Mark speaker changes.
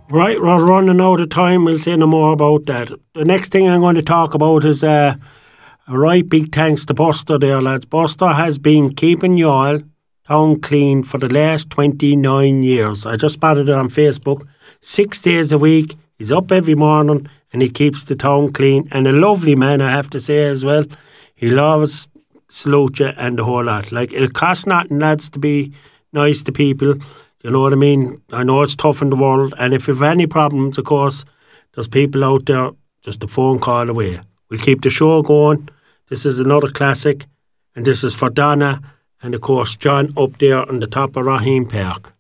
Speaker 1: Right, we're running out of time. We'll say no more about that. The next thing I'm going to talk about is a right big thanks to Buster there, lads. Buster has been keeping Youghal town clean for the last 29 years. I just spotted it on Facebook. 6 days a week. He's up every morning and he keeps the town clean. And a lovely man, I have to say as well. He'll always salute you and the whole lot. Like, it'll cost nothing, lads, to be nice to people. You know what I mean? I know it's tough in the world. And if you've any problems, of course, there's people out there just a phone call away. We'll keep the show going. This is another classic. And this is for Donna and, of course, John up there on the top of Raheen Park.